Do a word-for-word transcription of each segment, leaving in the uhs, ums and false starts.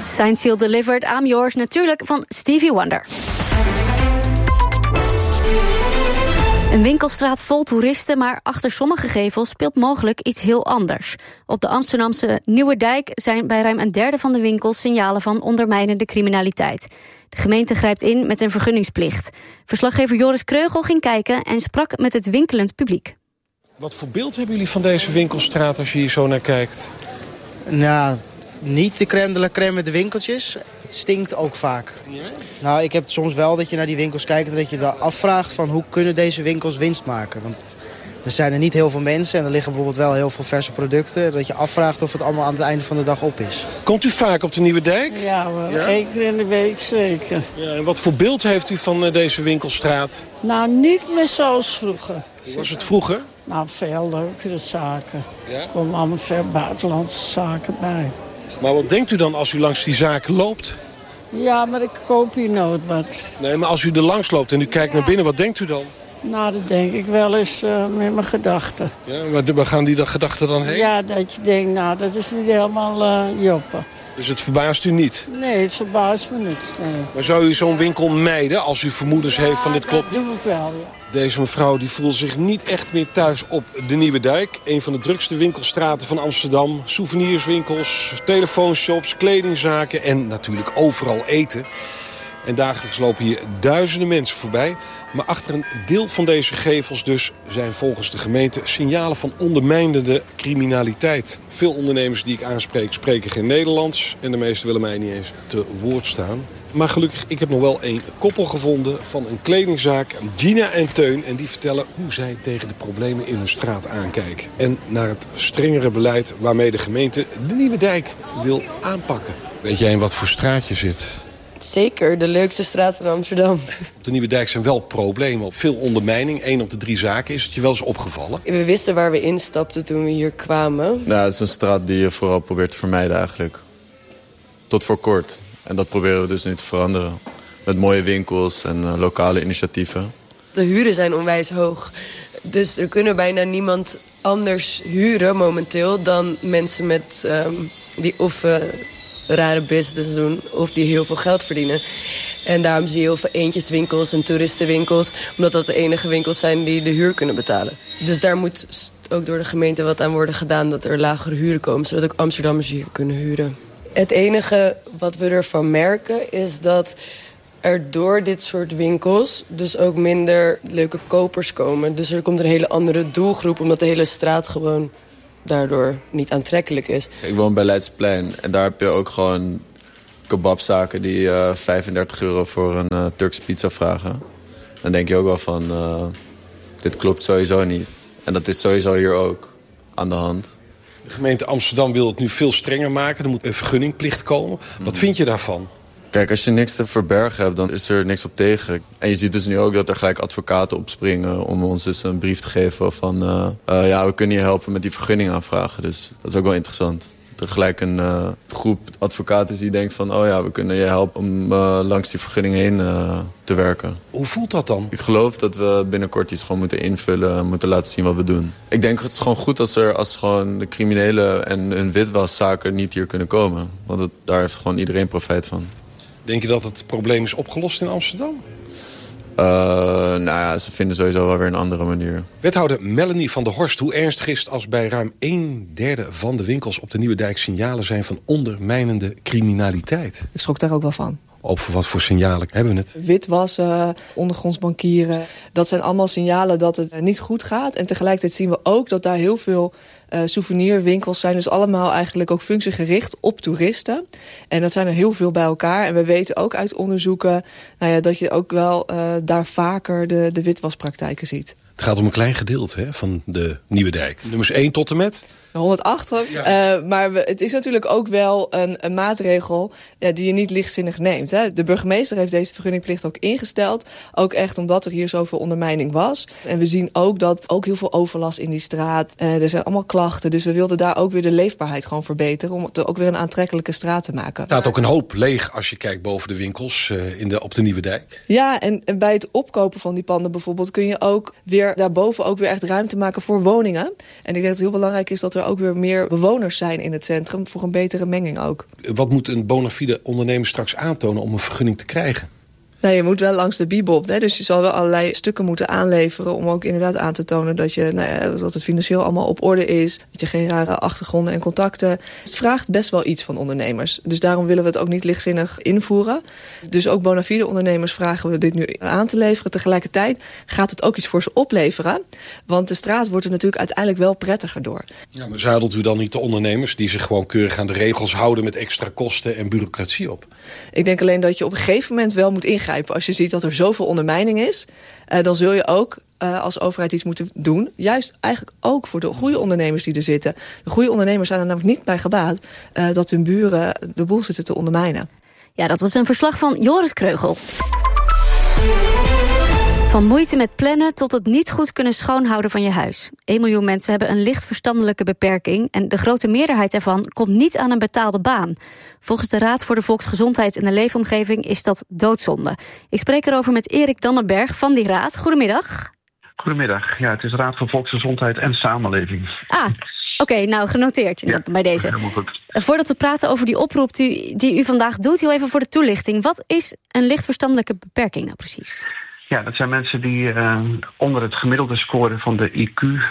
Signed, Sealed, Delivered, I'm Yours, natuurlijk van Stevie Wonder. Een winkelstraat vol toeristen, maar achter sommige gevels speelt mogelijk iets heel anders. Op de Amsterdamse Nieuwe Dijk zijn bij ruim een derde van de winkels signalen van ondermijnende criminaliteit. De gemeente grijpt in met een vergunningsplicht. Verslaggever Joris Kreugel ging kijken en sprak met het winkelend publiek. Wat voor beeld hebben jullie van deze winkelstraat als je hier zo naar kijkt? Nou, niet de crème de la crème met de winkeltjes. Het stinkt ook vaak. Ja? Nou, ik heb soms wel dat je naar die winkels kijkt en dat je dan afvraagt van hoe kunnen deze winkels winst maken. Want er zijn er niet heel veel mensen en er liggen bijvoorbeeld wel heel veel verse producten. Dat je afvraagt of het allemaal aan het einde van de dag op is. Komt u vaak op de Nieuwe Dijk? Ja, maar ja? één keer in de week zeker. Ja, en wat voor beeld heeft u van uh, deze winkelstraat? Nou, niet meer zoals vroeger. Hoe was het vroeger? Nou, veel leukere zaken. Ja? Er komen allemaal veel buitenlandse zaken bij. Maar wat denkt u dan als u langs die zaken loopt? Ja, maar ik koop hier nooit wat. Nee, maar als u er langs loopt en u kijkt naar binnen, wat denkt u dan? Nou, dat denk ik wel eens uh, met mijn gedachten. Ja, waar, waar gaan die gedachten dan heen? Ja, dat je denkt, nou, dat is niet helemaal uh, joppen. Dus het verbaast u niet? Nee, het verbaast me niks. Nee. Maar zou u zo'n winkel mijden als u vermoedens ja, heeft van dit klopt? dat doe ik wel, ja. Deze mevrouw die voelt zich niet echt meer thuis op de Nieuwe Dijk. Een van de drukste winkelstraten van Amsterdam. Souvenirswinkels, telefoonshops, kledingzaken en natuurlijk overal eten. En dagelijks lopen hier duizenden mensen voorbij. Maar achter een deel van deze gevels dus zijn volgens de gemeente signalen van ondermijnende criminaliteit. Veel ondernemers die ik aanspreek spreken geen Nederlands. En de meesten willen mij niet eens te woord staan. Maar gelukkig, ik heb nog wel een koppel gevonden van een kledingzaak, Gina en Teun. En die vertellen hoe zij tegen de problemen in hun straat aankijken. En naar het strengere beleid waarmee de gemeente de Nieuwe Dijk wil aanpakken. Weet jij in wat voor straat je zit? Zeker, de leukste straat van Amsterdam. Op de Nieuwe Dijk zijn wel problemen. Op veel ondermijning, één op de drie zaken. Is het je wel eens opgevallen? We wisten waar we instapten toen we hier kwamen. Nou, het is een straat die je vooral probeert te vermijden eigenlijk. Tot voor kort. En dat proberen we dus nu te veranderen. Met mooie winkels en uh, lokale initiatieven. De huren zijn onwijs hoog. Dus er kunnen bijna niemand anders huren momenteel dan mensen met um, die of uh, rare business doen of die heel veel geld verdienen. En daarom zie je heel veel eentjeswinkels en toeristenwinkels, omdat dat de enige winkels zijn die de huur kunnen betalen. Dus daar moet ook door de gemeente wat aan worden gedaan, dat er lagere huren komen, zodat ook Amsterdammers hier kunnen huren. Het enige wat we ervan merken is dat er door dit soort winkels dus ook minder leuke kopers komen. Dus er komt een hele andere doelgroep, omdat de hele straat gewoon daardoor niet aantrekkelijk is. Ik woon bij Leidsplein en daar heb je ook gewoon kebabzaken die uh, vijfendertig euro voor een uh, Turkse pizza vragen. Dan denk je ook wel van, uh, dit klopt sowieso niet. En dat is sowieso hier ook aan de hand. De gemeente Amsterdam wil het nu veel strenger maken. Er moet een vergunningplicht komen. Wat vind je daarvan? Kijk, als je niks te verbergen hebt, dan is er niks op tegen. En je ziet dus nu ook dat er gelijk advocaten opspringen om ons dus een brief te geven van Uh, uh, ja, we kunnen je helpen met die vergunning aanvragen. Dus dat is ook wel interessant. Dat er gelijk een uh, groep advocaten is die denkt van oh ja, we kunnen je helpen om uh, langs die vergunning heen uh, te werken. Hoe voelt dat dan? Ik geloof dat we binnenkort iets gewoon moeten invullen en moeten laten zien wat we doen. Ik denk het is gewoon goed als er als gewoon de criminelen en hun witwaszaken niet hier kunnen komen. Want het, daar heeft gewoon iedereen profijt van. Denk je dat het probleem is opgelost in Amsterdam? Uh, nou ja, ze vinden sowieso wel weer een andere manier. Wethouder Melanie van der Horst, hoe ernstig is het als bij ruim een derde van de winkels op de Nieuwe Dijk signalen zijn van ondermijnende criminaliteit? Ik schrok daar ook wel van. Op wat voor signalen hebben we het? Witwassen, ondergrondsbankieren. Dat zijn allemaal signalen dat het niet goed gaat. En tegelijkertijd zien we ook dat daar heel veel uh, souvenirwinkels zijn. Dus allemaal eigenlijk ook functiegericht op toeristen. En dat zijn er heel veel bij elkaar. En we weten ook uit onderzoeken nou ja, dat je ook wel uh, daar vaker de, de witwaspraktijken ziet. Het gaat om een klein gedeelte hè, van de Nieuwe Dijk. Nummers één tot en met? honderdacht. Ja. Uh, maar we, het is natuurlijk ook wel een, een maatregel ja, die je niet lichtzinnig neemt. Hè. De burgemeester heeft deze vergunningplicht ook ingesteld. Ook echt omdat er hier zoveel ondermijning was. En we zien ook dat ook heel veel overlast in die straat. Uh, er zijn allemaal klachten. Dus we wilden daar ook weer de leefbaarheid gewoon verbeteren. Om het ook weer een aantrekkelijke straat te maken. Er staat ook een hoop leeg als je kijkt boven de winkels uh, in de, op de Nieuwe Dijk. Ja, en, en bij het opkopen van die panden bijvoorbeeld kun je ook weer daarboven ook weer echt ruimte maken voor woningen. En ik denk dat het heel belangrijk is dat er er ook weer meer bewoners zijn in het centrum voor een betere menging ook. Wat moet een bona fide ondernemer straks aantonen om een vergunning te krijgen? Nou, je moet wel langs de bibop, hè? Dus je zal wel allerlei stukken moeten aanleveren om ook inderdaad aan te tonen dat, je, nou ja, dat het financieel allemaal op orde is, dat je geen rare achtergronden en contacten. Het vraagt best wel iets van ondernemers. Dus daarom willen we het ook niet lichtzinnig invoeren. Dus ook bona fide ondernemers vragen we dit nu aan te leveren. Tegelijkertijd gaat het ook iets voor ze opleveren. Want de straat wordt er natuurlijk uiteindelijk wel prettiger door. Ja, maar zadelt u dan niet de ondernemers die zich gewoon keurig aan de regels houden met extra kosten en bureaucratie op? Ik denk alleen dat je op een gegeven moment wel moet ingrijpen. Als je ziet dat er zoveel ondermijning is, uh, dan zul je ook uh, als overheid iets moeten doen. Juist eigenlijk ook voor de goede ondernemers die er zitten. De goede ondernemers zijn er namelijk niet bij gebaat uh, dat hun buren de boel zitten te ondermijnen. Ja, dat was een verslag van Joris Kreugel. Van moeite met plannen tot het niet goed kunnen schoonhouden van je huis. één miljoen mensen hebben een licht verstandelijke beperking en de grote meerderheid ervan komt niet aan een betaalde baan. Volgens de Raad voor de Volksgezondheid en de Leefomgeving is dat doodzonde. Ik spreek erover met Erik Dannenberg van die Raad. Goedemiddag. Goedemiddag. Ja, het is de Raad voor Volksgezondheid en Samenleving. Ah, oké, okay, nou genoteerd ja, bij deze. Helemaal goed. Voordat we praten over die oproep die, die u vandaag doet, heel even voor de toelichting. Wat is een licht verstandelijke beperking nou precies? Ja, dat zijn mensen die uh, onder het gemiddelde scoren van de I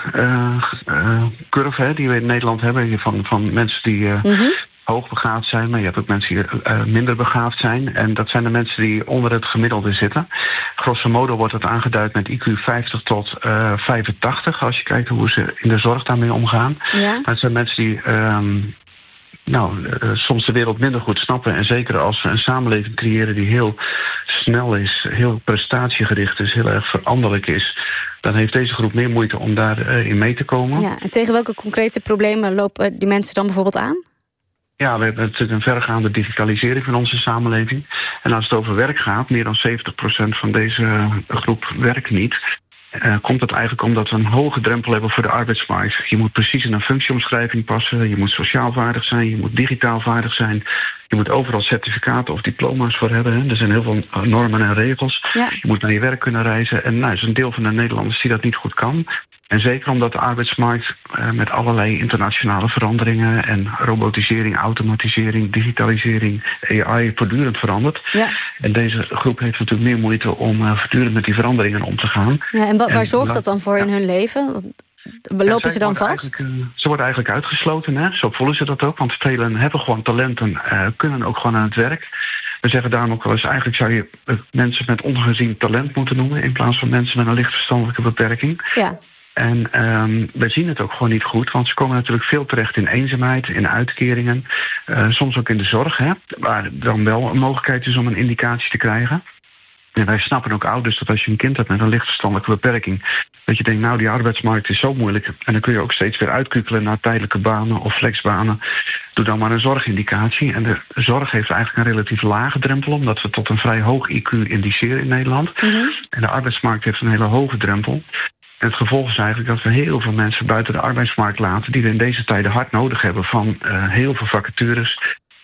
Q-curve... Uh, uh, die we in Nederland hebben, van, van mensen die uh, mm-hmm. hoogbegaafd zijn... maar je hebt ook mensen die uh, minder begaafd zijn. En dat zijn de mensen die onder het gemiddelde zitten. Grosso modo wordt het aangeduid met I Q vijftig tot uh, vijfentachtig... als je kijkt hoe ze in de zorg daarmee omgaan. Ja. Maar het zijn mensen die... Um, Nou, uh, soms de wereld minder goed snappen. En zeker als we een samenleving creëren die heel snel is, heel prestatiegericht is, heel erg veranderlijk is, dan heeft deze groep meer moeite om daarin uh, mee te komen. Ja, en tegen welke concrete problemen lopen die mensen dan bijvoorbeeld aan? Ja, we hebben natuurlijk een verregaande digitalisering van onze samenleving. En als het over werk gaat, meer dan zeventig procent van deze groep werkt niet. Uh, komt het eigenlijk omdat we een hoge drempel hebben voor de arbeidsmarkt. Je moet precies in een functieomschrijving passen. Je moet sociaal vaardig zijn. Je moet digitaal vaardig zijn. Je moet overal certificaten of diploma's voor hebben. Hè. Er zijn heel veel normen en regels. Ja. Je moet naar je werk kunnen reizen. En nou, er is een deel van de Nederlanders die dat niet goed kan. En zeker omdat de arbeidsmarkt uh, met allerlei internationale veranderingen en robotisering, automatisering, digitalisering, A I voortdurend verandert. Ja. En deze groep heeft natuurlijk meer moeite om uh, voortdurend met die veranderingen om te gaan. Ja, en wa- waar en zorgt dat dan voor ja. in hun leven? Lopen ja, ze dan vast? Uh, ze worden eigenlijk uitgesloten, hè? Zo voelen ze dat ook. Want velen hebben gewoon talenten, uh, kunnen ook gewoon aan het werk. We zeggen daarom ook wel eens, eigenlijk zou je uh, mensen met ongezien talent moeten noemen, in plaats van mensen met een licht verstandelijke beperking. Ja. En um, wij zien het ook gewoon niet goed, want ze komen natuurlijk veel terecht in eenzaamheid, in uitkeringen, uh, soms ook in de zorg, hè, waar dan wel een mogelijkheid is om een indicatie te krijgen. En wij snappen ook ouders dat als je een kind hebt met een licht verstandelijke beperking, dat je denkt, nou die arbeidsmarkt is zo moeilijk. En dan kun je ook steeds weer uitkukelen naar tijdelijke banen of flexbanen. Doe dan maar een zorgindicatie. En de zorg heeft eigenlijk een relatief lage drempel, omdat we tot een vrij hoog I Q indiceren in Nederland. Mm-hmm. En de arbeidsmarkt heeft een hele hoge drempel. En het gevolg is eigenlijk dat we heel veel mensen buiten de arbeidsmarkt laten, die we in deze tijden hard nodig hebben van uh, heel veel vacatures.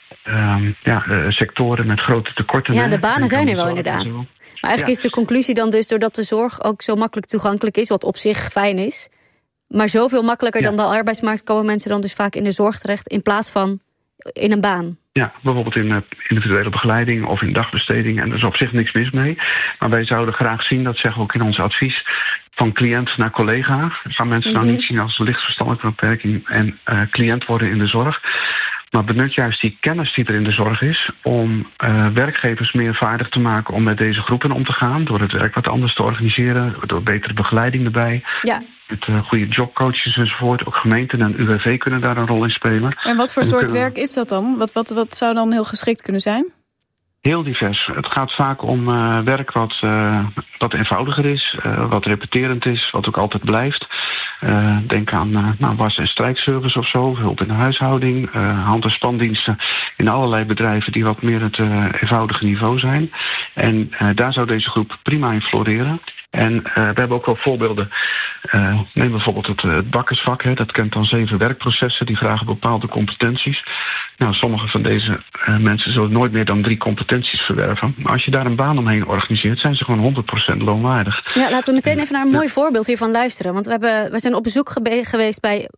Um, ja, uh, sectoren met grote tekorten. Ja, de banen zijn er wel inderdaad. Maar eigenlijk ja. is de conclusie dan dus, doordat de zorg ook zo makkelijk toegankelijk is, wat op zich fijn is, maar zoveel makkelijker ja. dan de arbeidsmarkt komen mensen dan dus vaak in de zorg terecht in plaats van in een baan. Ja, bijvoorbeeld in uh, individuele begeleiding of in dagbesteding. En er is op zich niks mis mee. Maar wij zouden graag zien, dat zeggen we ook in ons advies, van cliënt naar collega. Gaan mensen mm-hmm. nou niet zien als licht verstandelijke beperking en uh, cliënt worden in de zorg. Maar benut juist die kennis die er in de zorg is om uh, werkgevers meer vaardig te maken om met deze groepen om te gaan. Door het werk wat anders te organiseren, door betere begeleiding erbij. Ja. Met uh, goede jobcoaches enzovoort. Ook gemeenten en U W V kunnen daar een rol in spelen. En wat voor en soort kunnen... werk is dat dan? Wat, wat, wat zou dan heel geschikt kunnen zijn? Heel divers. Het gaat vaak om uh, werk wat, uh, wat eenvoudiger is, uh, wat repeterend is, wat ook altijd blijft. Uh, denk aan uh, nou, was- en strijkservice of zo, hulp in de huishouding, uh, hand- en spandiensten in allerlei bedrijven die wat meer het uh, eenvoudige niveau zijn. En uh, daar zou deze groep prima in floreren. En uh, we hebben ook wel voorbeelden. Uh, neem bijvoorbeeld het, het bakkersvak. Hè, dat kent dan zeven werkprocessen. Die vragen bepaalde competenties. Nou, sommige van deze uh, mensen zullen nooit meer dan drie competenties verwerven. Maar als je daar een baan omheen organiseert, zijn ze gewoon honderd procent loonwaardig. Ja, laten we meteen even naar een mooi ja. voorbeeld hiervan luisteren. Want we, hebben, we zijn op bezoek gebe- geweest bij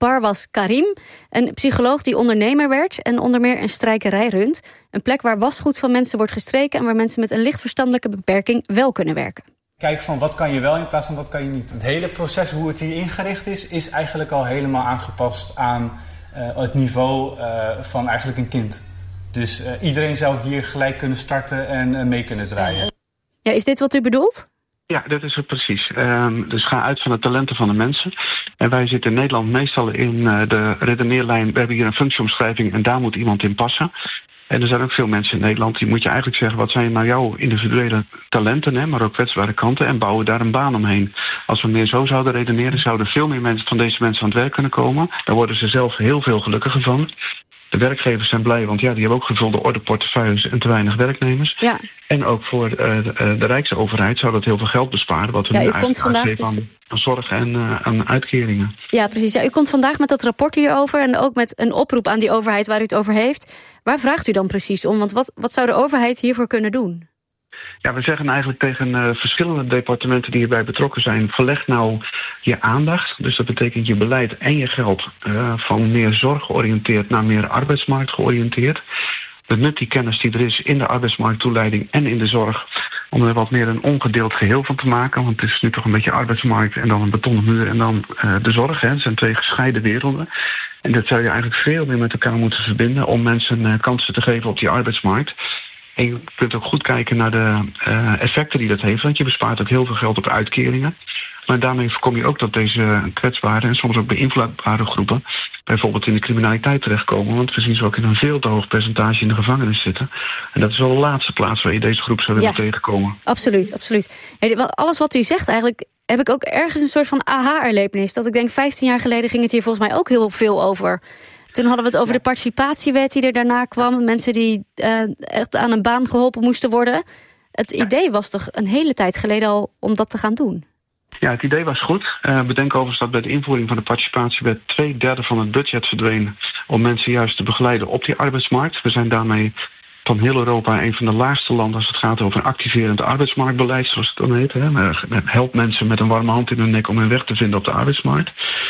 Akbar was Karim, een psycholoog die ondernemer werd en onder meer een strijkerij runt. Een plek waar wasgoed van mensen wordt gestreken en waar mensen met een licht verstandelijke beperking wel kunnen werken. Kijk van wat kan je wel in plaats van wat kan je niet. Het hele proces, hoe het hier ingericht is, is eigenlijk al helemaal aangepast aan uh, het niveau uh, van eigenlijk een kind. Dus uh, iedereen zou hier gelijk kunnen starten en uh, mee kunnen draaien. Ja, is dit wat u bedoelt? Ja, dat is het precies. Um, dus ga uit van de talenten van de mensen. En wij zitten in Nederland meestal in uh, de redeneerlijn. We hebben hier een functieomschrijving en daar moet iemand in passen. En er zijn ook veel mensen in Nederland die moet je eigenlijk zeggen, wat zijn nou jouw individuele talenten, hè, maar ook kwetsbare kanten, en bouwen daar een baan omheen. Als we meer zo zouden redeneren, zouden veel meer mensen van deze mensen aan het werk kunnen komen. Daar worden ze zelf heel veel gelukkiger van. De werkgevers zijn blij, want ja, die hebben ook gevulde ordeportefeuilles en te weinig werknemers. Ja. En ook voor uh, de, de Rijksoverheid zou dat heel veel geld besparen, wat we ja, nu eigenlijk uitgeven dus... aan, aan zorg en uh, aan uitkeringen. Ja, precies. Ja, u komt vandaag met dat rapport hierover en ook met een oproep aan die overheid waar u het over heeft. Waar vraagt u dan precies om? Want wat, wat zou de overheid hiervoor kunnen doen? Ja, we zeggen eigenlijk tegen uh, verschillende departementen die hierbij betrokken zijn, verleg nou je aandacht. Dus dat betekent je beleid en je geld uh, van meer zorg georiënteerd naar meer arbeidsmarkt georiënteerd. Benut die kennis die er is in de arbeidsmarkttoeleiding en in de zorg om er wat meer een ongedeeld geheel van te maken. Want het is nu toch een beetje arbeidsmarkt en dan een betonnen muur en dan uh, de zorg. Hè. Het zijn twee gescheiden werelden. En dat zou je eigenlijk veel meer met elkaar moeten verbinden om mensen uh, kansen te geven op die arbeidsmarkt. En je kunt ook goed kijken naar de uh, effecten die dat heeft. Want je bespaart ook heel veel geld op uitkeringen. Maar daarmee voorkom je ook dat deze kwetsbare en soms ook beïnvloedbare groepen bijvoorbeeld in de criminaliteit terechtkomen. Want we zien ze ook in een veel te hoog percentage in de gevangenis zitten. En dat is wel de laatste plaats waar je deze groep zou willen ja, tegenkomen. Absoluut, absoluut. Alles wat u zegt eigenlijk, heb ik ook ergens een soort van aha-erlevenis. Dat ik denk, vijftien jaar geleden ging het hier volgens mij ook heel veel over. Toen hadden we het over de participatiewet die er daarna kwam. Mensen die uh, echt aan een baan geholpen moesten worden. Het idee was toch een hele tijd geleden al om dat te gaan doen? Ja, het idee was goed. Uh, bedenk overigens dat bij de invoering van de participatiewet twee derde van het budget verdween om mensen juist te begeleiden op die arbeidsmarkt. We zijn daarmee van heel Europa een van de laagste landen als het gaat over een activerend arbeidsmarktbeleid, zoals het dan heet. Hè. Help mensen met een warme hand in hun nek om hun weg te vinden op de arbeidsmarkt.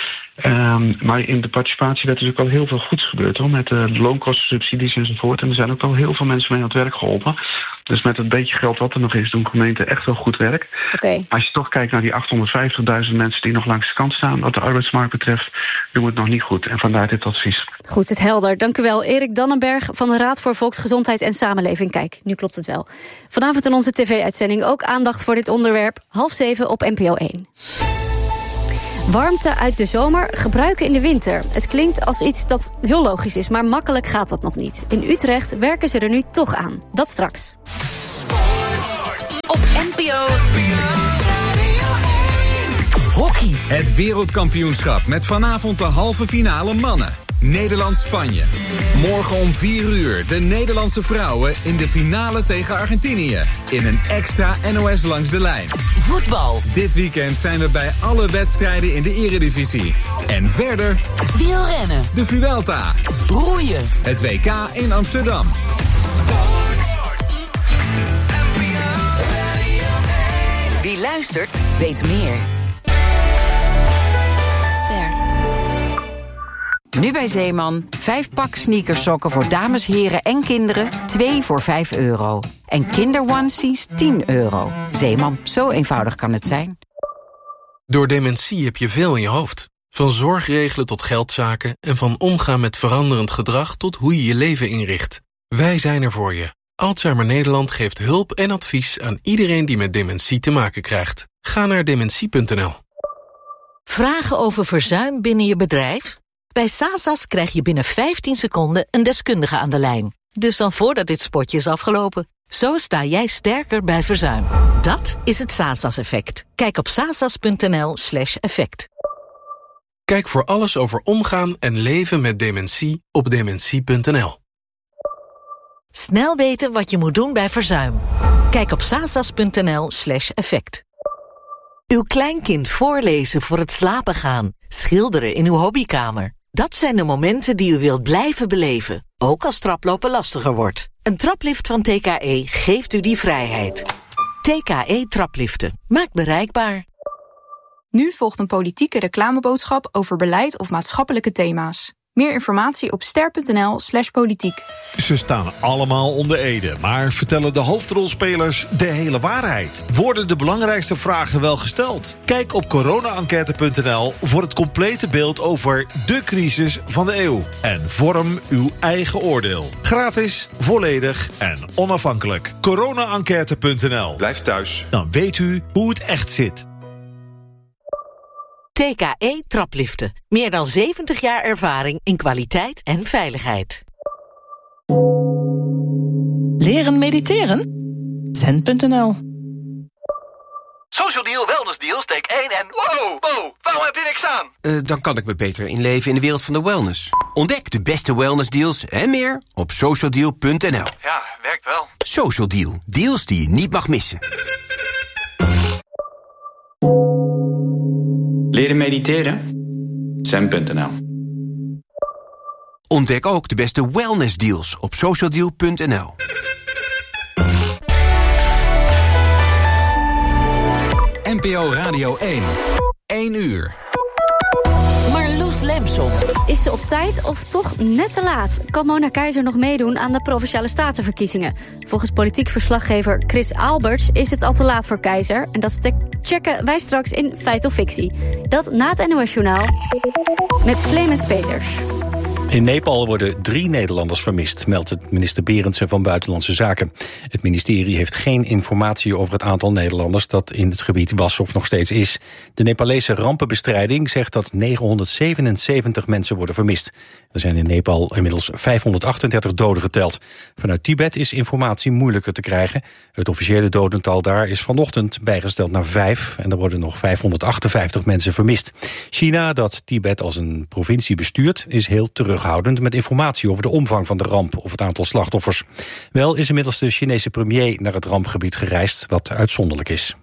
Um, maar in de participatiewet is ook al heel veel goeds gebeurd, hoor, met uh, loonkostensubsidies enzovoort. En er zijn ook al heel veel mensen mee aan het werk geholpen. Dus met het beetje geld wat er nog is, doen gemeenten echt wel goed werk. Okay. Als je toch kijkt naar die achthonderdvijftigduizend mensen die nog langs de kant staan wat de arbeidsmarkt betreft, doen we het nog niet goed. En vandaar dit advies. Goed, het helder. Dank u wel. Erik Dannenberg van de Raad voor Volksgezondheid en Samenleving. Kijk, nu klopt het wel. Vanavond in onze tv-uitzending ook aandacht voor dit onderwerp. Half zeven op N P O één. Warmte uit de zomer gebruiken in de winter. Het klinkt als iets dat heel logisch is, maar makkelijk gaat dat nog niet. In Utrecht werken ze er nu toch aan. Dat straks. Op N P O. Hockey. Het wereldkampioenschap met vanavond de halve finale mannen. Nederland-Spanje. Morgen om vier uur de Nederlandse vrouwen in de finale tegen Argentinië. In een extra N O S langs de lijn. Voetbal. Dit weekend zijn we bij alle wedstrijden in de Eredivisie. En verder... wielrennen. De Vuelta. Roeien. Het W K in Amsterdam. Wie luistert, weet meer. Nu bij Zeeman, vijf pak sneakersokken voor dames, heren en kinderen, twee voor vijf euro. En kinderonesies tien euro. Zeeman, zo eenvoudig kan het zijn. Door dementie heb je veel in je hoofd. Van zorgregelen tot geldzaken en van omgaan met veranderend gedrag tot hoe je je leven inricht. Wij zijn er voor je. Alzheimer Nederland geeft hulp en advies aan iedereen die met dementie te maken krijgt. Ga naar dementie punt n l. Vragen over verzuim binnen je bedrijf? Bij Sasas krijg je binnen vijftien seconden een deskundige aan de lijn. Dus dan voordat dit spotje is afgelopen. Zo sta jij sterker bij verzuim. Dat is het Sasas-effect. Kijk op sasas punt n l slash effect. Kijk voor alles over omgaan en leven met dementie op dementie punt n l. Snel weten wat je moet doen bij verzuim. Kijk op sasas punt n l slash effect. Uw kleinkind voorlezen voor het slapen gaan. Schilderen in uw hobbykamer. Dat zijn de momenten die u wilt blijven beleven. Ook als traplopen lastiger wordt. Een traplift van T K E geeft u die vrijheid. T K E trapliften. Maakt bereikbaar. Nu volgt een politieke reclameboodschap over beleid of maatschappelijke thema's. Meer informatie op ster.nl slash politiek. Ze staan allemaal onder ede, maar vertellen de hoofdrolspelers de hele waarheid? Worden de belangrijkste vragen wel gesteld? Kijk op corona enquête punt n l voor het complete beeld over de crisis van de eeuw. En vorm uw eigen oordeel. Gratis, volledig en onafhankelijk. corona enquête punt n l. Blijf thuis. Dan weet u hoe het echt zit. T K E Trapliften. Meer dan zeventig jaar ervaring in kwaliteit en veiligheid. Leren mediteren? zen punt n l. Social Deal, Wellness Deal, steek één en... Wow, wow, waarom heb je niks aan? Uh, dan kan ik me beter inleven in de wereld van de wellness. Ontdek de beste wellness deals en meer op social deal punt n l. Ja, werkt wel. Social Deal, deals die je niet mag missen. Leren mediteren? zen punt n l. Ontdek ook de beste wellness deals op social deal punt n l. N P O Radio één. één uur. Marloes Lemson. Is ze op tijd of toch net te laat? Kan Mona Keizer nog meedoen aan de Provinciale Statenverkiezingen? Volgens politiek verslaggever Chris Alberts is het al te laat voor Keizer. En dat checken wij straks in Feit of Fictie. Dat na het N O S-journaal met Clemens Peters. In Nepal worden drie Nederlanders vermist, meldt het minister Berendsen van Buitenlandse Zaken. Het ministerie heeft geen informatie over het aantal Nederlanders dat in het gebied was of nog steeds is. De Nepalese rampenbestrijding zegt dat negenhonderdzevenenzeventig mensen worden vermist. Er zijn in Nepal inmiddels vijfhonderdachtendertig doden geteld. Vanuit Tibet is informatie moeilijker te krijgen. Het officiële dodental daar is vanochtend bijgesteld naar vijf en er worden nog vijfhonderdachtenvijftig mensen vermist. China, dat Tibet als een provincie bestuurt, is heel terughoudend met informatie over de omvang van de ramp of het aantal slachtoffers. Wel is inmiddels de Chinese premier naar het rampgebied gereisd, wat uitzonderlijk is.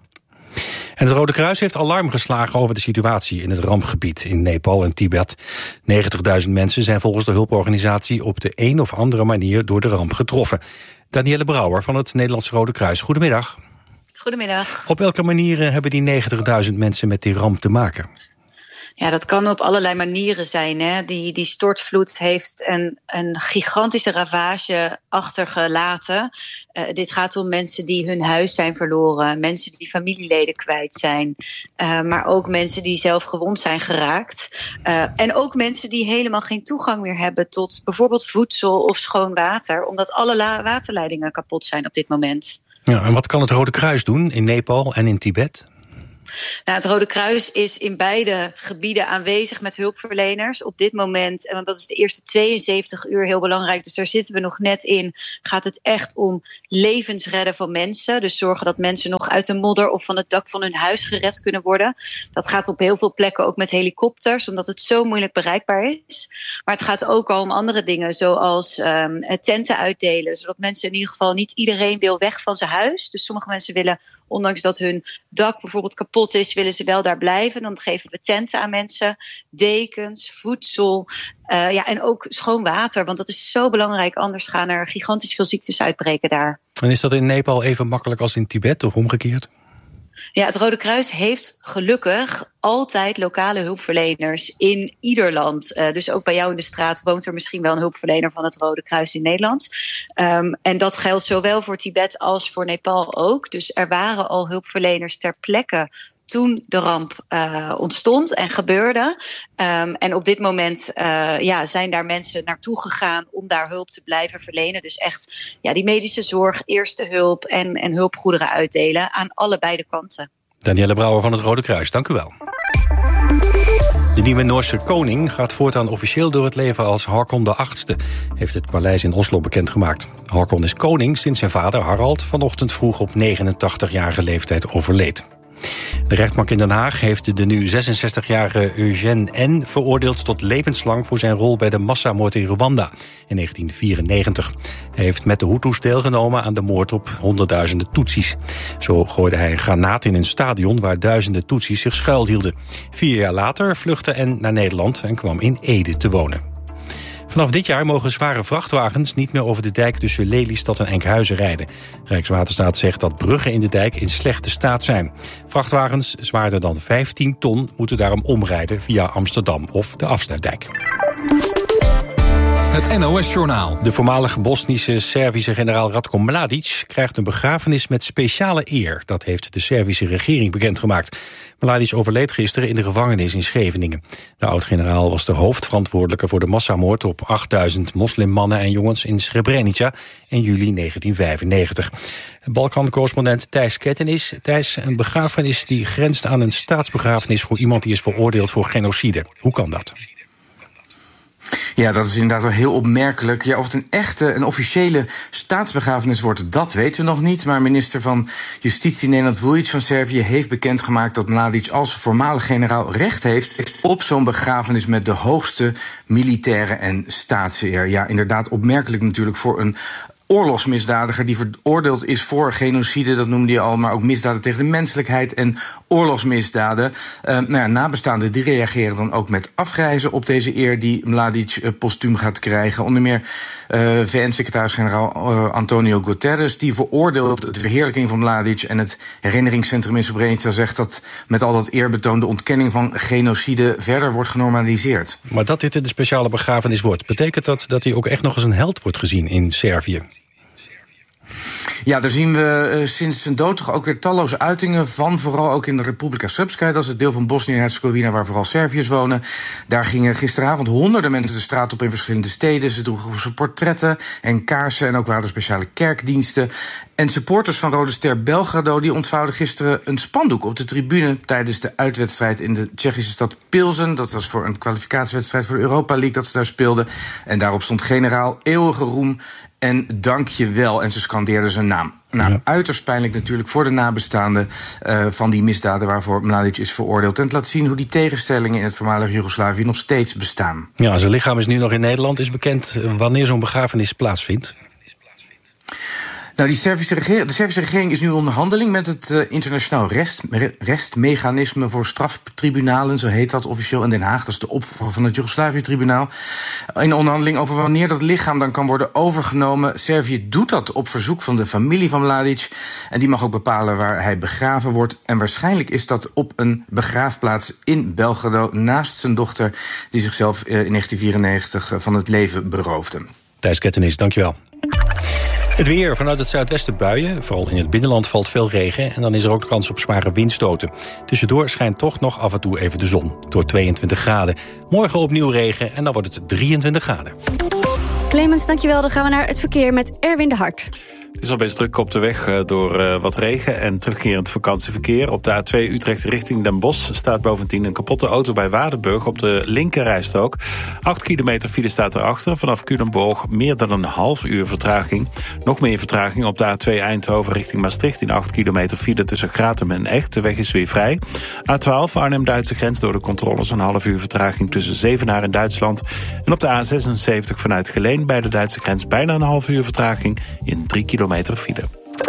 En het Rode Kruis heeft alarm geslagen over de situatie in het rampgebied in Nepal en Tibet. negentigduizend mensen zijn volgens de hulporganisatie op de een of andere manier door de ramp getroffen. Danielle Brouwer van het Nederlandse Rode Kruis, goedemiddag. Goedemiddag. Op welke manieren hebben die negentigduizend mensen met die ramp te maken? Ja, dat kan op allerlei manieren zijn. Hè. Die, die stortvloed heeft een, een gigantische ravage achtergelaten. Uh, dit gaat om mensen die hun huis zijn verloren. Mensen die familieleden kwijt zijn. Uh, maar ook mensen die zelf gewond zijn geraakt. Uh, en ook mensen die helemaal geen toegang meer hebben tot bijvoorbeeld voedsel of schoon water. Omdat alle la- waterleidingen kapot zijn op dit moment. Ja, en wat kan het Rode Kruis doen in Nepal en in Tibet? Nou, het Rode Kruis is in beide gebieden aanwezig met hulpverleners. Op dit moment, want dat is de eerste tweeënzeventig uur heel belangrijk, dus daar zitten we nog net in, gaat het echt om levensredden van mensen. Dus zorgen dat mensen nog uit de modder of van het dak van hun huis gered kunnen worden. Dat gaat op heel veel plekken ook met helikopters, omdat het zo moeilijk bereikbaar is. Maar het gaat ook al om andere dingen, zoals um, tenten uitdelen, zodat mensen in ieder geval, niet iedereen wil weg van zijn huis. Dus sommige mensen willen, ondanks dat hun dak bijvoorbeeld kapot is, willen ze wel daar blijven. Dan geven we tenten aan mensen, dekens, voedsel, uh, ja, en ook schoon water. Want dat is zo belangrijk, anders gaan er gigantisch veel ziektes uitbreken daar. En is dat in Nepal even makkelijk als in Tibet of omgekeerd? Ja, het Rode Kruis heeft gelukkig altijd lokale hulpverleners in ieder land. Uh, dus ook bij jou in de straat woont er misschien wel een hulpverlener van het Rode Kruis in Nederland. Um, en dat geldt zowel voor Tibet als voor Nepal ook. Dus er waren al hulpverleners ter plekke toen de ramp uh, ontstond en gebeurde. Um, en op dit moment uh, ja, zijn daar mensen naartoe gegaan om daar hulp te blijven verlenen. Dus echt ja, die medische zorg, eerste hulp en, en hulpgoederen uitdelen aan allebei de kanten. Danielle Brouwer van het Rode Kruis, dank u wel. De nieuwe Noorse koning gaat voortaan officieel door het leven als Haakon de achtste, heeft het paleis in Oslo bekendgemaakt. Haakon is koning sinds zijn vader Harald vanochtend vroeg op negenentachtigjarige leeftijd overleed. De rechtbank in Den Haag heeft de nu zesenzestigjarige Eugène N. veroordeeld tot levenslang voor zijn rol bij de massamoord in Rwanda in negentien vierennegentig. Hij heeft met de Hutus deelgenomen aan de moord op honderdduizenden Tutsis. Zo gooide hij een granaat in een stadion waar duizenden Tutsis zich schuilhielden. Vier jaar later vluchtte N. naar Nederland en kwam in Ede te wonen. Vanaf dit jaar mogen zware vrachtwagens niet meer over de dijk tussen Lelystad en Enkhuizen rijden. Rijkswaterstaat zegt dat bruggen in de dijk in slechte staat zijn. Vrachtwagens zwaarder dan vijftien ton moeten daarom omrijden via Amsterdam of de afsluitdijk. Het N O S-journaal. De voormalige Bosnische Servische generaal Ratko Mladic krijgt een begrafenis met speciale eer. Dat heeft de Servische regering bekendgemaakt. Mladic overleed gisteren in de gevangenis in Scheveningen. De oud-generaal was de hoofdverantwoordelijke voor de massamoord op achtduizend moslimmannen en jongens in Srebrenica in juli negentien vijfennegentig. Balkan-correspondent Thijs Kettenis. Thijs, een begrafenis die grenst aan een staatsbegrafenis voor iemand die is veroordeeld voor genocide. Hoe kan dat? Ja, dat is inderdaad wel heel opmerkelijk. Ja, of het een echte, een officiële staatsbegrafenis wordt, dat weten we nog niet. Maar minister van Justitie Nenad Vujic van Servië heeft bekendgemaakt dat Mladic als voormalig generaal recht heeft op zo'n begrafenis met de hoogste militaire en staatseer. Ja, inderdaad opmerkelijk natuurlijk voor een oorlogsmisdadiger die veroordeeld is voor genocide, dat noemde je al, maar ook misdaden tegen de menselijkheid en oorlogsmisdaden. Uh, nou ja, nabestaanden die reageren dan ook met afgrijzen op deze eer die Mladic uh, postuum gaat krijgen. Onder meer uh, V N-secretaris-generaal uh, Antonio Guterres, die veroordeelt de verheerlijking van Mladic, en het herinneringscentrum in Srebrenica zegt dat met al dat eerbetoon de ontkenning van genocide verder wordt genormaliseerd. Maar dat dit een speciale begrafenis wordt, betekent dat dat hij ook echt nog als een held wordt gezien in Servië? Ja, daar zien we uh, sinds zijn dood toch ook weer talloze uitingen van, vooral ook in de Republika Srpska. Dat is het deel van Bosnië-Herzegovina waar vooral Serviërs wonen. Daar gingen gisteravond honderden mensen de straat op in verschillende steden. Ze droegen zijn portretten en kaarsen en ook waren er speciale kerkdiensten. En supporters van Rode Ster Belgrado die ontvouwden gisteren een spandoek op de tribune tijdens de uitwedstrijd in de Tsjechische stad Pilsen. Dat was voor een kwalificatiewedstrijd voor de Europa League dat ze daar speelden. En daarop stond generaal eeuwige roem en dank je wel. En ze scandeerden zijn naam. Nou, ja. Uiterst pijnlijk natuurlijk voor de nabestaanden uh, van die misdaden waarvoor Mladic is veroordeeld. En het laat zien hoe die tegenstellingen in het voormalige Joegoslavië nog steeds bestaan. Ja, zijn lichaam is nu nog in Nederland. Is bekend wanneer zo'n begrafenis plaatsvindt? Nou, die Servische regering, de Servische regering is nu in onderhandeling met het uh, internationaal rest, restmechanisme voor straftribunalen, zo heet dat officieel in Den Haag. Dat is de opvolger van het Joegoslavië-tribunaal. In onderhandeling over wanneer dat lichaam dan kan worden overgenomen. Servië doet dat op verzoek van de familie van Mladic. En die mag ook bepalen waar hij begraven wordt. En waarschijnlijk is dat op een begraafplaats in Belgrado naast zijn dochter, die zichzelf uh, in negentien vierennegentig uh, van het leven beroofde. Thijs Kettenis, dankjewel. Het weer, vanuit het zuidwesten buien. Vooral in het binnenland valt veel regen en dan is er ook kans op zware windstoten. Tussendoor schijnt toch nog af en toe even de zon. Door tweeëntwintig graden. Morgen opnieuw regen en dan wordt het drieëntwintig graden. Clemens, dankjewel. Dan gaan we naar het verkeer met Erwin de Hart. Het is al best druk op de weg door uh, wat regen en terugkerend vakantieverkeer. Op de A twee Utrecht richting Den Bosch staat bovendien een kapotte auto bij Waardenburg op de linkerrijstrook. Acht kilometer file staat erachter. Vanaf Culemborg meer dan een half uur vertraging. Nog meer vertraging op de A twee Eindhoven richting Maastricht in acht kilometer file tussen Gratum en Echt. De weg is weer vrij. A twaalf Arnhem-Duitse grens door de controles een half uur vertraging tussen Zevenaar en Duitsland. En op de A zesenzeventig vanuit Geleen bij de Duitse grens bijna een half uur vertraging in drie kilometer. File.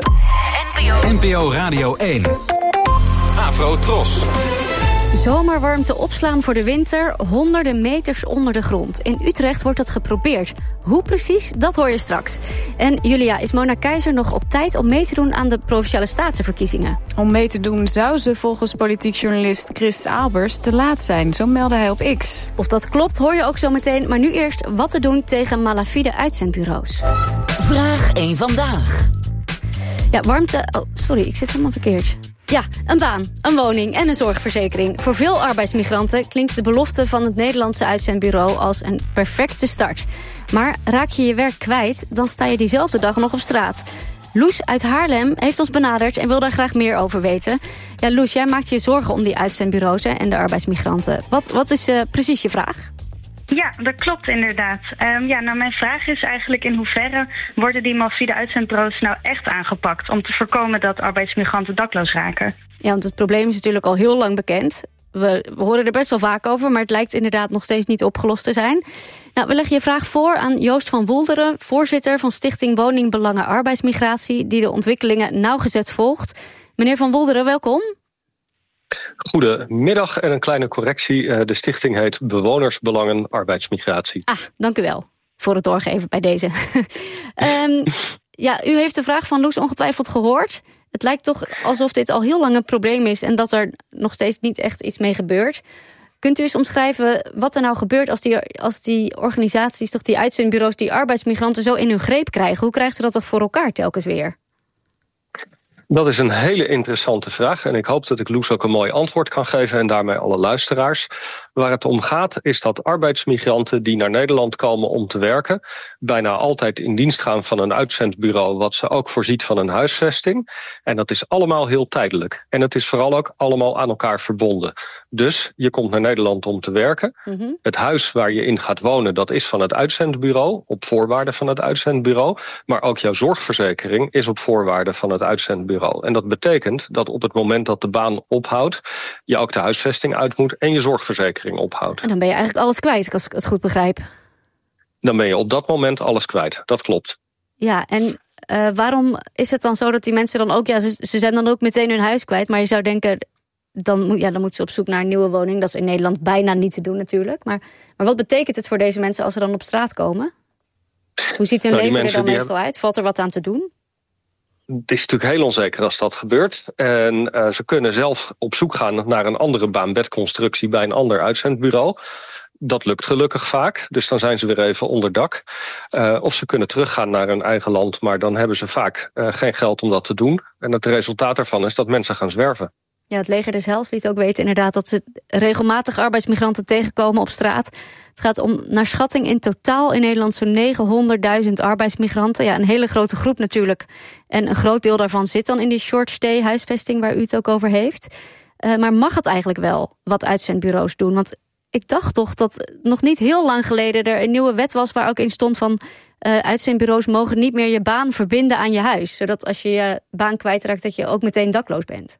N P O Radio één. Afro Tros. Zomerwarmte opslaan voor de winter, honderden meters onder de grond. In Utrecht wordt dat geprobeerd. Hoe precies, dat hoor je straks. En Julia, is Mona Keizer nog op tijd om mee te doen aan de Provinciale Statenverkiezingen? Om mee te doen zou ze volgens politiek journalist Chris Albers te laat zijn. Zo meldde hij op X. Of dat klopt, hoor je ook zo meteen. Maar nu eerst wat te doen tegen malafide uitzendbureaus. Vraag één vandaag. Ja, warmte... Oh, sorry, ik zit helemaal verkeerd. Ja, een baan, een woning en een zorgverzekering. Voor veel arbeidsmigranten klinkt de belofte van het Nederlandse uitzendbureau als een perfecte start. Maar raak je je werk kwijt, dan sta je diezelfde dag nog op straat. Loes uit Haarlem heeft ons benaderd en wil daar graag meer over weten. Ja, Loes, jij maakt je zorgen om die uitzendbureaus en de arbeidsmigranten. Wat, wat is uh, precies je vraag? Ja, dat klopt inderdaad. Um, ja, nou, mijn vraag is eigenlijk in hoeverre worden die malafide uitzendbureaus nou echt aangepakt om te voorkomen dat arbeidsmigranten dakloos raken? Ja, want het probleem is natuurlijk al heel lang bekend. We, we horen er best wel vaak over, maar het lijkt inderdaad nog steeds niet opgelost te zijn. Nou, we leggen je vraag voor aan Joost van Woelderen, voorzitter van Stichting Woningbelangen Arbeidsmigratie, die de ontwikkelingen nauwgezet volgt. Meneer van Woelderen, welkom. Goedemiddag en een kleine correctie. De stichting heet Bewonersbelangen Arbeidsmigratie. Ah, dank u wel voor het doorgeven bij deze. um, ja, u heeft de vraag van Loes ongetwijfeld gehoord. Het lijkt toch alsof dit al heel lang een probleem is en dat er nog steeds niet echt iets mee gebeurt. Kunt u eens omschrijven wat er nou gebeurt als die, als die organisaties, toch die uitzendbureaus, die arbeidsmigranten zo in hun greep krijgen? Hoe krijgen ze dat toch voor elkaar telkens weer? Dat is een hele interessante vraag en ik hoop dat ik Loes ook een mooi antwoord kan geven en daarmee alle luisteraars. Waar het om gaat is dat arbeidsmigranten die naar Nederland komen om te werken bijna altijd in dienst gaan van een uitzendbureau wat ze ook voorziet van een huisvesting. En dat is allemaal heel tijdelijk. En het is vooral ook allemaal aan elkaar verbonden. Dus je komt naar Nederland om te werken. Mm-hmm. Het huis waar je in gaat wonen, dat is van het uitzendbureau, op voorwaarden van het uitzendbureau. Maar ook jouw zorgverzekering is op voorwaarden van het uitzendbureau. En dat betekent dat op het moment dat de baan ophoudt, je ook de huisvesting uit moet en je zorgverzekering ophoudt. En dan ben je eigenlijk alles kwijt, als ik het goed begrijp. Dan ben je op dat moment alles kwijt, dat klopt. Ja, en uh, waarom is het dan zo dat die mensen dan ook, ja, ze, ze zijn dan ook meteen hun huis kwijt, maar je zou denken, dan, moet, ja, dan moeten ze op zoek naar een nieuwe woning. Dat is in Nederland bijna niet te doen natuurlijk. Maar, maar wat betekent het voor deze mensen als ze dan op straat komen? Hoe ziet hun nou, leven er dan meestal hebben... uit? Valt er wat aan te doen? Het is natuurlijk heel onzeker als dat gebeurt. En uh, ze kunnen zelf op zoek gaan naar een andere baan-bedconstructie bij een ander uitzendbureau. Dat lukt gelukkig vaak, dus dan zijn ze weer even onder dak. Uh, of ze kunnen teruggaan naar hun eigen land, maar dan hebben ze vaak uh, geen geld om dat te doen. En het resultaat daarvan is dat mensen gaan zwerven. Ja, het leger des Heils liet ook weten inderdaad dat ze regelmatig arbeidsmigranten tegenkomen op straat. Het gaat om, naar schatting, in totaal in Nederland zo'n negenhonderdduizend arbeidsmigranten. Ja, een hele grote groep natuurlijk. En een groot deel daarvan zit dan in die short stay huisvesting waar u het ook over heeft. Uh, maar mag het eigenlijk wel wat uitzendbureaus doen? Want ik dacht toch dat nog niet heel lang geleden er een nieuwe wet was waar ook in stond van uh, uitzendbureaus mogen niet meer je baan verbinden aan je huis. Zodat als je je baan kwijtraakt dat je ook meteen dakloos bent.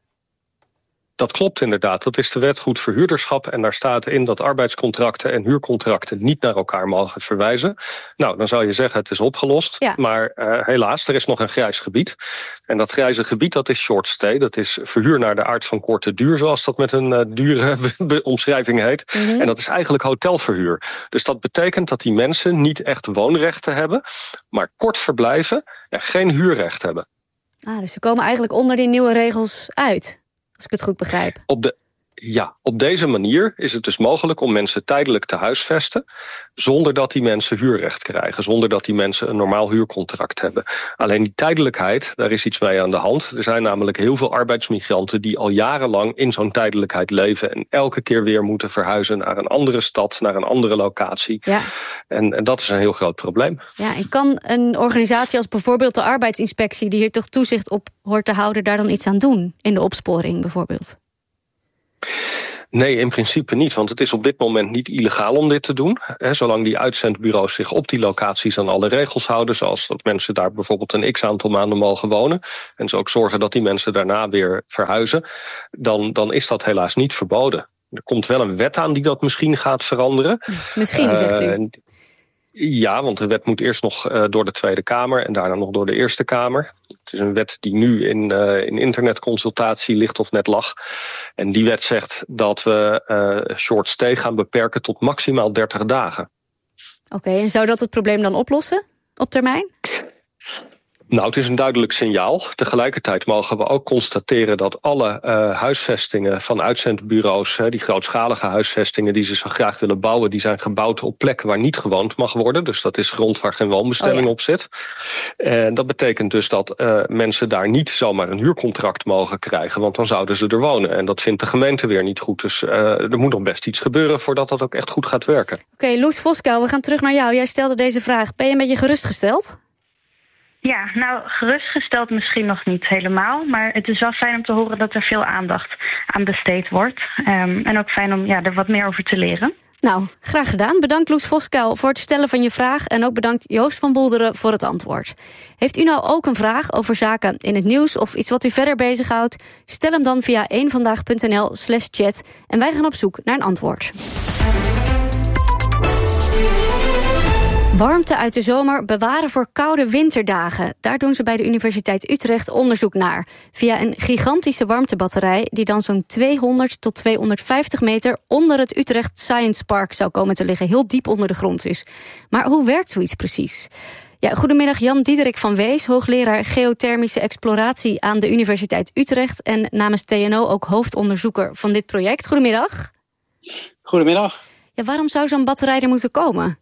Dat klopt inderdaad. Dat is de wet goed verhuurderschap. En daar staat in dat arbeidscontracten en huurcontracten niet naar elkaar mogen verwijzen. Nou, dan zou je zeggen het is opgelost. Ja. Maar uh, helaas, er is nog een grijs gebied. En dat grijze gebied, dat is short stay. Dat is verhuur naar de aard van korte duur, zoals dat met een uh, dure omschrijving heet. Mm-hmm. En dat is eigenlijk hotelverhuur. Dus dat betekent dat die mensen niet echt woonrechten hebben, maar kort verblijven en geen huurrecht hebben. Ah, dus ze komen eigenlijk onder die nieuwe regels uit. Als ik het goed begrijp. Op de, ja, op deze manier is het dus mogelijk om mensen tijdelijk te huisvesten, zonder dat die mensen huurrecht krijgen, zonder dat die mensen een normaal huurcontract hebben. Alleen die tijdelijkheid, daar is iets mee aan de hand. Er zijn namelijk heel veel arbeidsmigranten die al jarenlang in zo'n tijdelijkheid leven en elke keer weer moeten verhuizen naar een andere stad, naar een andere locatie. Ja. En, en dat is een heel groot probleem. Ja, en kan een organisatie als bijvoorbeeld de arbeidsinspectie, die hier toch toezicht op hoort te houden, daar dan iets aan doen in de opsporing bijvoorbeeld? Nee, in principe niet, want het is op dit moment niet illegaal om dit te doen. Hè, zolang die uitzendbureaus zich op die locaties aan alle regels houden, zoals dat mensen daar bijvoorbeeld een x-aantal maanden mogen wonen, en ze ook zorgen dat die mensen daarna weer verhuizen, dan, dan is dat helaas niet verboden. Er komt wel een wet aan die dat misschien gaat veranderen. Misschien, uh, zegt u. Ja, want de wet moet eerst nog uh, door de Tweede Kamer en daarna nog door de Eerste Kamer. Het is een wet die nu in, uh, in internetconsultatie ligt of net lag. En die wet zegt dat we uh, short stay gaan beperken tot maximaal dertig dagen. Oké, okay, en zou dat het probleem dan oplossen op termijn? Nou, het is een duidelijk signaal. Tegelijkertijd mogen we ook constateren dat alle uh, huisvestingen van uitzendbureaus, hè, die grootschalige huisvestingen die ze zo graag willen bouwen, die zijn gebouwd op plekken waar niet gewoond mag worden. Dus dat is grond waar geen woonbestemming oh ja. op zit. En dat betekent dus dat uh, mensen daar niet zomaar een huurcontract mogen krijgen, want dan zouden ze er wonen. En dat vindt de gemeente weer niet goed. Dus uh, er moet nog best iets gebeuren voordat dat ook echt goed gaat werken. Oké, okay, Loes Voskuil, we gaan terug naar jou. Jij stelde deze vraag. Ben je een beetje gerustgesteld? Ja, nou, gerustgesteld misschien nog niet helemaal. Maar het is wel fijn om te horen dat er veel aandacht aan besteed wordt. Um, en ook fijn om ja, er wat meer over te leren. Nou, graag gedaan. Bedankt Loes Voskuil voor het stellen van je vraag. En ook bedankt Joost van Boelderen voor het antwoord. Heeft u nou ook een vraag over zaken in het nieuws of iets wat u verder bezighoudt? Stel hem dan via eenvandaag.nl slash chat. En wij gaan op zoek naar een antwoord. Warmte uit de zomer bewaren voor koude winterdagen. Daar doen ze bij de Universiteit Utrecht onderzoek naar. Via een gigantische warmtebatterij die dan zo'n tweehonderd tot tweehonderdvijftig meter onder het Utrecht Science Park zou komen te liggen. Heel diep onder de grond dus. Maar hoe werkt zoiets precies? Ja, goedemiddag, Jan Diederik van Wees, hoogleraar geothermische exploratie aan de Universiteit Utrecht en namens T N O ook hoofdonderzoeker van dit project. Goedemiddag. Goedemiddag. Ja, waarom zou zo'n batterij er moeten komen?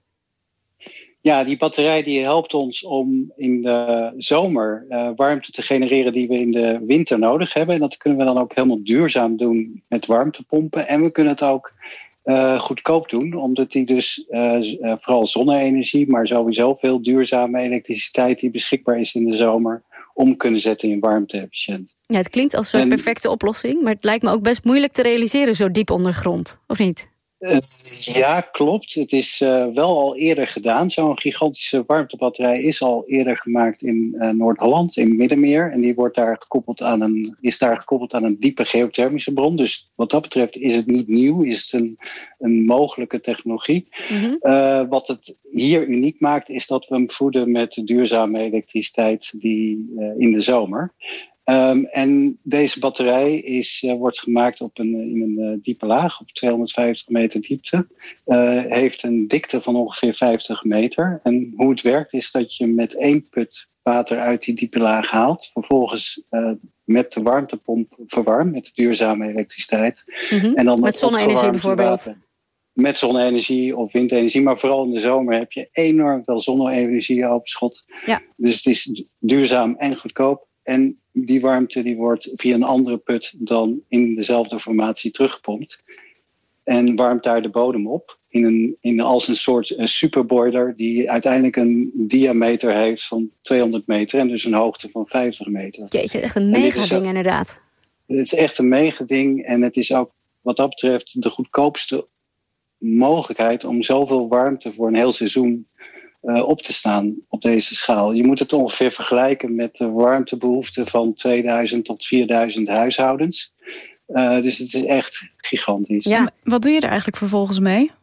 Ja, die batterij die helpt ons om in de zomer uh, warmte te genereren die we in de winter nodig hebben. En dat kunnen we dan ook helemaal duurzaam doen met warmtepompen. En we kunnen het ook uh, goedkoop doen, omdat die dus uh, uh, vooral zonne-energie, maar sowieso veel duurzame elektriciteit die beschikbaar is in de zomer, om kunnen zetten in warmte-efficiënt. Ja, het klinkt als een en, perfecte oplossing, maar het lijkt me ook best moeilijk te realiseren zo diep onder de grond, of niet? Uh, ja, klopt. Het is uh, wel al eerder gedaan. Zo'n gigantische warmtebatterij is al eerder gemaakt in uh, Noord-Holland, in Middenmeer. En die wordt daar gekoppeld aan een, is daar gekoppeld aan een diepe geothermische bron. Dus wat dat betreft is het niet nieuw, is het een, een mogelijke technologie. Mm-hmm. Uh, wat het hier uniek maakt, is dat we hem voeden met duurzame elektriciteit die, uh, in de zomer. Um, en deze batterij is, uh, wordt gemaakt op een, in een uh, diepe laag, op tweehonderdvijftig meter diepte. Uh, heeft een dikte van ongeveer vijftig meter. En hoe het werkt is dat je met één put water uit die diepe laag haalt. Vervolgens uh, met de warmtepomp verwarmt, met de duurzame elektriciteit. Mm-hmm. En dan met zonne-energie bijvoorbeeld. Water, met zonne-energie of windenergie. Maar vooral in de zomer heb je enorm veel zonne-energie op schot. Ja. Dus het is duurzaam en goedkoop. En die warmte die wordt via een andere put dan in dezelfde formatie teruggepompt. En warmt daar de bodem op. In een, in als een soort uh, superboiler die uiteindelijk een diameter heeft van tweehonderd meter. En dus een hoogte van vijftig meter. Jeetje, echt een mega ding inderdaad. Het is echt een mega ding. En het is ook wat dat betreft de goedkoopste mogelijkheid om zoveel warmte voor een heel seizoen Uh, op te staan op deze schaal. Je moet het ongeveer vergelijken met de warmtebehoeften van tweeduizend tot vierduizend huishoudens. Uh, dus het is echt gigantisch. Ja, wat doe je er eigenlijk vervolgens mee?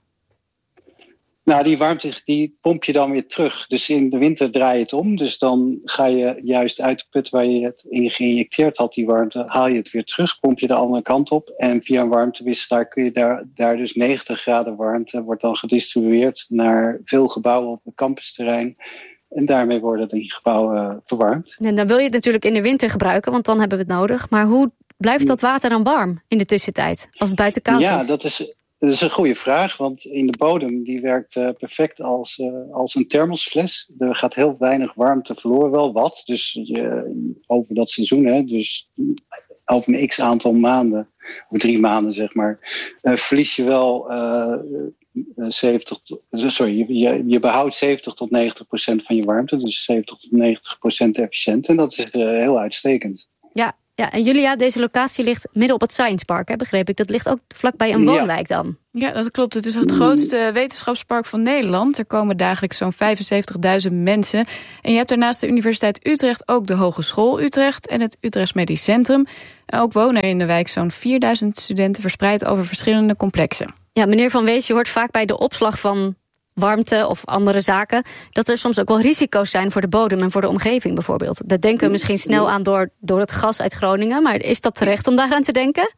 Nou, die warmte die pomp je dan weer terug. Dus in de winter draai je het om. Dus dan ga je juist uit de put waar je het in geïnjecteerd had, die warmte, haal je het weer terug, pomp je de andere kant op. En via een warmtewisselaar kun je daar, daar dus negentig graden warmte wordt dan gedistribueerd naar veel gebouwen op het campusterrein. En daarmee worden die gebouwen verwarmd. En dan wil je het natuurlijk in de winter gebruiken, want dan hebben we het nodig. Maar hoe blijft dat water dan warm in de tussentijd, als het buiten koud ja, is? Ja, dat is... Dat is een goede vraag, want in de bodem die werkt uh, perfect als, uh, als een thermosfles. Er gaat heel weinig warmte verloren, wel wat. Dus uh, over dat seizoen, hè, dus over een x aantal maanden, of drie maanden zeg maar, uh, verlies je wel uh, zeventig, sorry, je, je behoudt zeventig tot negentig procent van je warmte. Dus zeventig tot negentig procent efficiënt. En dat is uh, heel uitstekend. Ja. Ja, en Julia, deze locatie ligt midden op het Science Park, hè, begreep ik. Dat ligt ook vlakbij een woonwijk dan. Ja, dat klopt. Het is het grootste wetenschapspark van Nederland. Er komen dagelijks zo'n vijfenzeventigduizend mensen. En je hebt daarnaast de Universiteit Utrecht ook de Hogeschool Utrecht en het Utrechts Medisch Centrum. En ook wonen er in de wijk zo'n vierduizend studenten verspreid over verschillende complexen. Ja, meneer Van Wees, je hoort vaak bij de opslag van warmte of andere zaken, dat er soms ook wel risico's zijn voor de bodem en voor de omgeving bijvoorbeeld. Daar denken we misschien snel aan door, door het gas uit Groningen, maar is dat terecht om daaraan te denken?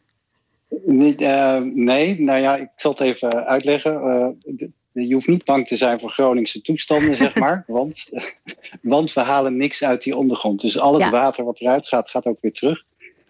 Nee, uh, nee. nou ja, ik zal het even uitleggen. Uh, de, je hoeft niet bang te zijn voor Groningse toestanden, zeg maar, want, want we halen niks uit die ondergrond. Dus al het ja. water wat eruit gaat, gaat ook weer terug.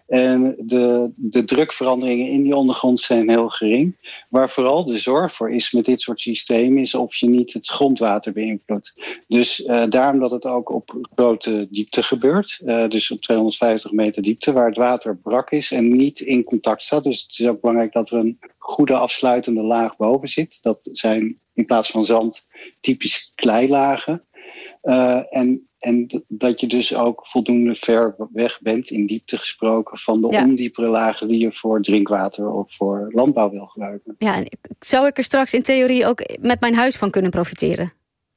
En de, de drukveranderingen in die ondergrond zijn heel gering. Waar vooral de zorg voor is met dit soort systemen is of je niet het grondwater beïnvloedt. Dus uh, daarom dat het ook op grote diepte gebeurt. Uh, dus op tweehonderdvijftig meter diepte waar het water brak is en niet in contact staat. Dus het is ook belangrijk dat er een goede afsluitende laag boven zit. Dat zijn in plaats van zand typisch kleilagen. Uh, en En dat je dus ook voldoende ver weg bent, in diepte gesproken, van de ja. ondiepere lagen die je voor drinkwater of voor landbouw wil gebruiken. Ja, en zou ik er straks in theorie ook met mijn huis van kunnen profiteren?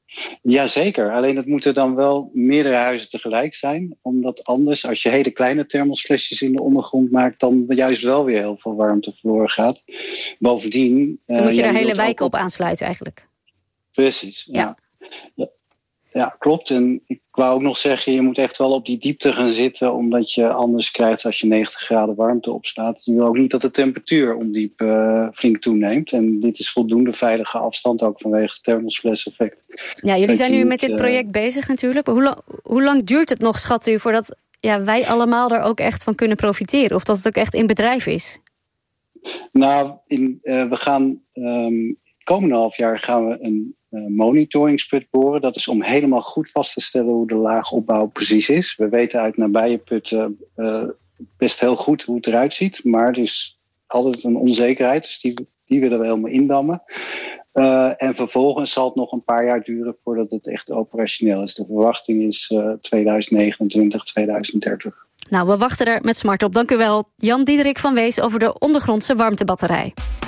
Jazeker, alleen het moeten dan wel meerdere huizen tegelijk zijn. Omdat anders, als je hele kleine thermosflesjes in de ondergrond maakt, dan juist wel weer heel veel warmte verloren gaat. Bovendien... Dus dan moet je uh, er hele wijken op aansluiten eigenlijk? Precies, ja. ja. Ja. Ja, klopt. En ik wou ook nog zeggen, je moet echt wel op die diepte gaan zitten, omdat je anders krijgt als je negentig graden warmte opstaat. Je wil ook niet dat de temperatuur ondiep uh, flink toeneemt. En dit is voldoende veilige afstand, ook vanwege het thermosflash effect. Ja, jullie zijn nu met dit project uh, bezig natuurlijk. Hoe, la- hoe lang duurt het nog, schat u, voordat ja, wij allemaal er ook echt van kunnen profiteren? Of dat het ook echt in bedrijf is? Nou, in, uh, we gaan um, het komende half jaar gaan we een Uh, monitoringsput boren. Dat is om helemaal goed vast te stellen hoe de laagopbouw precies is. We weten uit nabije putten uh, best heel goed hoe het eruit ziet, maar het is altijd een onzekerheid, dus die, die willen we helemaal indammen. Uh, en vervolgens zal het nog een paar jaar duren voordat het echt operationeel is. De verwachting is uh, twintig negenentwintig, twintig dertig. Nou, we wachten er met smart op. Dank u wel, Jan Diederik van Wees over de ondergrondse warmtebatterij.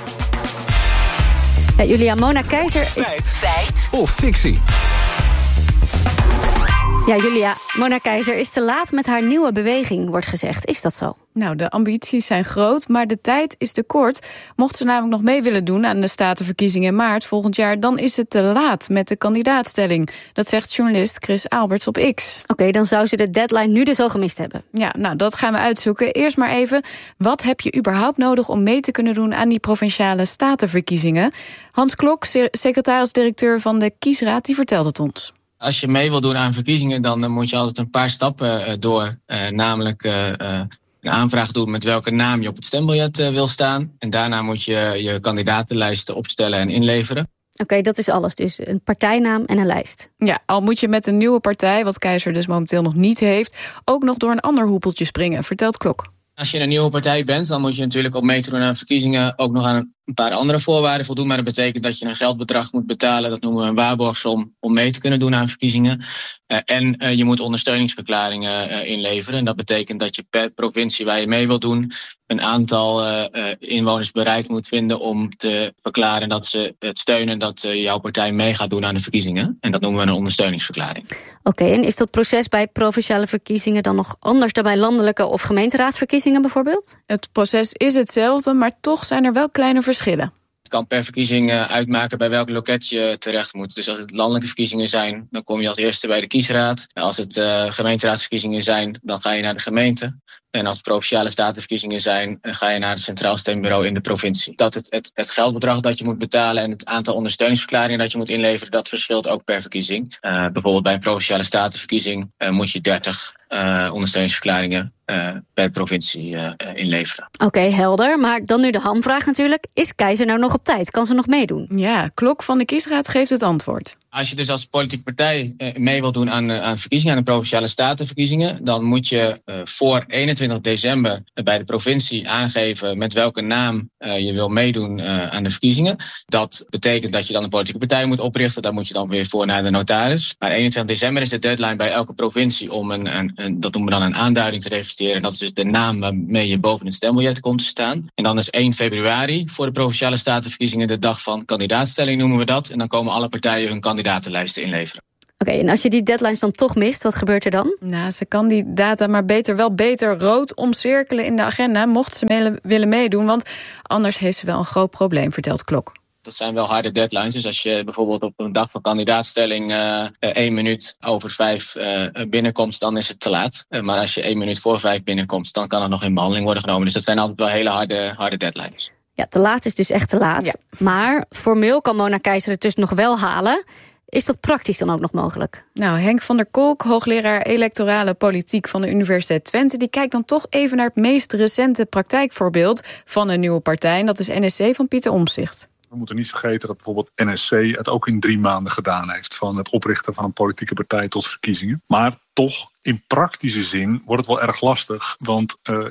Ja, Julia, Mona Keizer is... Feit. Feit. Of fictie. Ja, Julia, Mona Keizer is te laat met haar nieuwe beweging, wordt gezegd. Is dat zo? Nou, de ambities zijn groot, maar de tijd is te kort. Mocht ze namelijk nog mee willen doen aan de statenverkiezingen in maart volgend jaar, dan is het te laat met de kandidaatstelling. Dat zegt journalist Chris Alberts op X. Oké, okay, dan zou ze de deadline nu dus al gemist hebben. Ja, nou, dat gaan we uitzoeken. Eerst maar even, wat heb je überhaupt nodig om mee te kunnen doen aan die provinciale statenverkiezingen? Hans Klok, secretaris-directeur van de Kiesraad, die vertelt het ons. Als je mee wil doen aan verkiezingen, dan uh, moet je altijd een paar stappen uh, door. Uh, namelijk uh, uh, een aanvraag doen met welke naam je op het stembiljet uh, wil staan. En daarna moet je je kandidatenlijsten opstellen en inleveren. Oké, okay, dat is alles. Dus een partijnaam en een lijst. Ja, al moet je met een nieuwe partij, wat Keizer dus momenteel nog niet heeft, ook nog door een ander hoepeltje springen, vertelt Klok. Als je een nieuwe partij bent, dan moet je natuurlijk om mee te doen aan verkiezingen ook nog aan een paar andere voorwaarden voldoen. Maar dat betekent dat je een geldbedrag moet betalen. Dat noemen we een waarborgsom om mee te kunnen doen aan verkiezingen. Uh, en uh, je moet ondersteuningsverklaringen uh, inleveren. En dat betekent dat je per provincie waar je mee wilt doen een aantal uh, uh, inwoners bereid moet vinden om te verklaren dat ze het steunen dat uh, jouw partij mee gaat doen aan de verkiezingen. En dat noemen we een ondersteuningsverklaring. Oké, okay, en is dat proces bij provinciale verkiezingen dan nog anders dan bij landelijke of gemeenteraadsverkiezingen bijvoorbeeld? Het proces is hetzelfde, maar toch zijn er wel kleine verschillen. Het kan per verkiezing uh, uitmaken bij welk loket je terecht moet. Dus als het landelijke verkiezingen zijn, dan kom je als eerste bij de kiesraad. Als het uh, gemeenteraadsverkiezingen zijn, dan ga je naar de gemeente. En als het provinciale statenverkiezingen zijn, dan ga je naar het Centraal Stembureau in de provincie. Dat het, het, het geldbedrag dat je moet betalen en het aantal ondersteuningsverklaringen dat je moet inleveren, dat verschilt ook per verkiezing. Uh, bijvoorbeeld bij een provinciale statenverkiezing uh, moet je dertig uh, ondersteuningsverklaringen uh, per provincie uh, uh, inleveren. Oké, okay, helder. Maar dan nu de hamvraag natuurlijk. Is Keizer nou nog op tijd? Kan ze nog meedoen? Ja, Klok van de Kiesraad geeft het antwoord. Als je dus als politieke partij uh, mee wil doen aan, uh, aan verkiezingen, aan de provinciale statenverkiezingen, dan moet je uh, voor eenentwintig december uh, bij de provincie aangeven met welke naam uh, je wil meedoen uh, aan de verkiezingen. Dat betekent dat je dan een politieke partij moet oprichten. Daar moet je dan weer voor naar de notaris. Maar eenentwintig december is de deadline bij elke provincie om een, een, een dat noemen we dan een aanduiding te registreren. Dat is dus de naam waarmee je boven het stembiljet komt te staan. En dan is één februari voor de provinciale statenverkiezingen de dag van kandidaatstelling noemen we dat. En dan komen alle partijen hun kandidatenlijsten inleveren. Oké, okay, en als je die deadlines dan toch mist, wat gebeurt er dan? Nou, ze kan die data maar beter wel beter rood omcirkelen in de agenda, mocht ze me- willen meedoen, want anders heeft ze wel een groot probleem, vertelt Klok. Dat zijn wel harde deadlines. Dus als je bijvoorbeeld op een dag van kandidaatstelling uh, één minuut over vijf uh, binnenkomt, dan is het te laat. Uh, maar als je één minuut voor vijf binnenkomt, dan kan het nog in behandeling worden genomen. Dus dat zijn altijd wel hele harde, harde deadlines. Ja, te laat is dus echt te laat. Ja. Maar formeel kan Mona Keizer het dus nog wel halen. Is dat praktisch dan ook nog mogelijk? Nou, Henk van der Kolk, hoogleraar electorale politiek van de Universiteit Twente, die kijkt dan toch even naar het meest recente praktijkvoorbeeld van een nieuwe partij. En dat is N S C van Pieter Omtzigt. We moeten niet vergeten dat bijvoorbeeld N S C het ook in drie maanden gedaan heeft, van het oprichten van een politieke partij tot verkiezingen. Maar toch, in praktische zin wordt het wel erg lastig, want uh,